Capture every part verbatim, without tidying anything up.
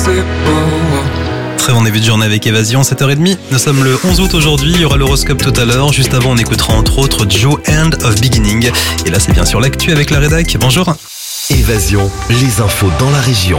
Très bon début de journée avec Évasion, sept heures trente. Nous sommes le onze août aujourd'hui, il y aura l'horoscope tout à l'heure. Juste avant, on écoutera entre autres Joe End of Beginning. Et là, c'est bien sûr l'actu avec la rédac. Bonjour. Évasion, les infos dans la région.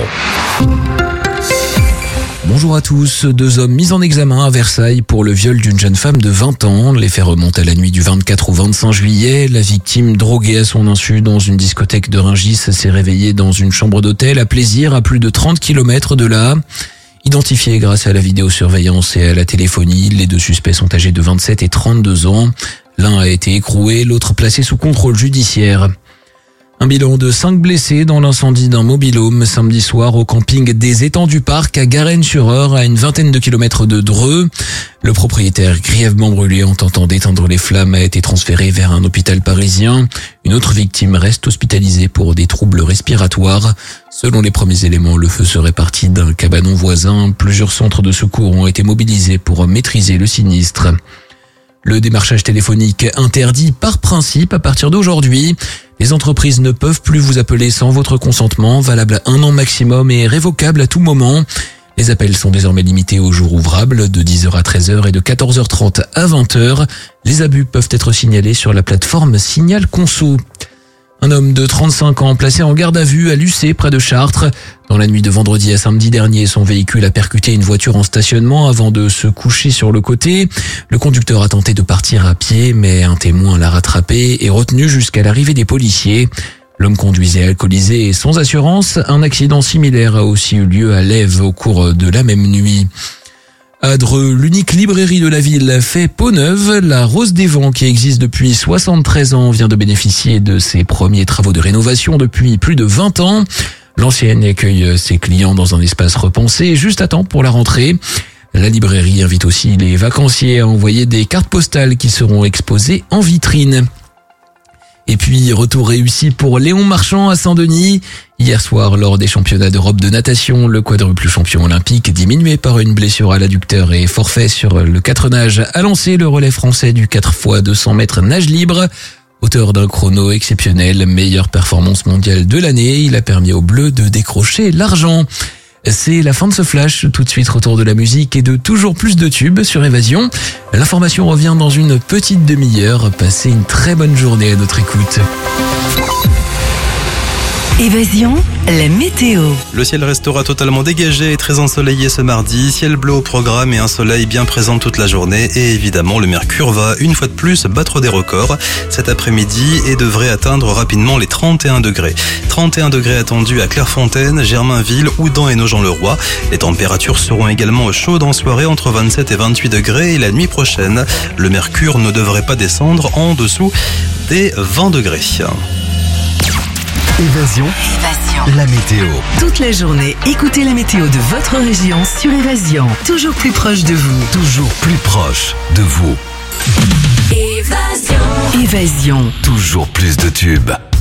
Bonjour à tous. Deux hommes mis en examen à Versailles pour le viol d'une jeune femme de vingt ans. Les faits remontent à la nuit du vingt-quatre au vingt-cinq juillet. La victime, droguée à son insu dans une discothèque de Rungis, s'est réveillée dans une chambre d'hôtel à Plaisir, à plus de trente kilomètres de là. Identifiés grâce à la vidéosurveillance et à la téléphonie, les deux suspects sont âgés de vingt-sept et trente-deux ans. L'un a été écroué, l'autre placé sous contrôle judiciaire. Un bilan de cinq blessés dans l'incendie d'un mobil-home samedi soir au camping des Étangs du Parc à Garennes-sur-Eure, à une vingtaine de kilomètres de Dreux. Le propriétaire, grièvement brûlé en tentant d'éteindre les flammes, a été transféré vers un hôpital parisien. Une autre victime reste hospitalisée pour des troubles respiratoires. Selon les premiers éléments, le feu serait parti d'un cabanon voisin. Plusieurs centres de secours ont été mobilisés pour maîtriser le sinistre. Le démarchage téléphonique interdit par principe à partir d'aujourd'hui. Les entreprises ne peuvent plus vous appeler sans votre consentement, valable à un an maximum et révocable à tout moment. Les appels sont désormais limités aux jours ouvrables, de dix heures à treize heures et de quatorze heures trente à vingt heures. Les abus peuvent être signalés sur la plateforme Signal Conso. Un homme de trente-cinq ans placé en garde à vue à Lucé, près de Chartres. Dans la nuit de vendredi à samedi dernier, son véhicule a percuté une voiture en stationnement avant de se coucher sur le côté. Le conducteur a tenté de partir à pied, mais un témoin l'a rattrapé et retenu jusqu'à l'arrivée des policiers. L'homme conduisait alcoolisé et sans assurance. Un accident similaire a aussi eu lieu à Lèves au cours de la même nuit. À Dreux, l'unique librairie de la ville fait peau neuve. La Rose des Vents, qui existe depuis soixante-treize ans, vient de bénéficier de ses premiers travaux de rénovation depuis plus de vingt ans. L'ancienne accueille ses clients dans un espace repensé juste à temps pour la rentrée. La librairie invite aussi les vacanciers à envoyer des cartes postales qui seront exposées en vitrine. Et puis, retour réussi pour Léon Marchand à Saint-Denis. Hier soir, lors des championnats d'Europe de natation, le quadruple champion olympique, diminué par une blessure à l'adducteur et forfait sur le quatre nage, a lancé le relais français du quatre fois deux cents mètres nage libre. Auteur d'un chrono exceptionnel, meilleure performance mondiale de l'année, il a permis aux Bleus de décrocher l'argent. C'est la fin de ce flash, tout de suite retour de la musique et de toujours plus de tubes sur Évasion. L'information revient dans une petite demi-heure. Passez une très bonne journée à notre écoute. Évasion, la météo. Le ciel restera totalement dégagé et très ensoleillé ce mardi. Ciel bleu au programme et un soleil bien présent toute la journée. Et évidemment, le mercure va une fois de plus battre des records cet après-midi et devrait atteindre rapidement les trente et un degrés. trente et un degrés attendus à Clairefontaine, Germainville, Houdan et Nogent-le-Roi. Les températures seront également chaudes en soirée entre vingt-sept et vingt-huit degrés. Et la nuit prochaine, le mercure ne devrait pas descendre en dessous des vingt degrés. Évasion, Évasion, la météo. toute la journée, écoutez la météo de votre région sur Évasion. Toujours plus proche de vous. Toujours plus proche de vous. Évasion. Évasion. Toujours plus de tubes.